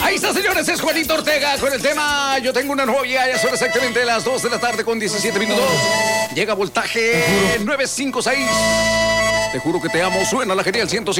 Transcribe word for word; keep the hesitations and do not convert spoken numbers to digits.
Ahí está, señores, es Juanito Ortega con el tema Yo tengo una novia. Ya son exactamente las dos de la tarde con diecisiete minutos. Llega Voltaje nueve cinco seis. Te juro que te amo. Suena la genial ciento cinco.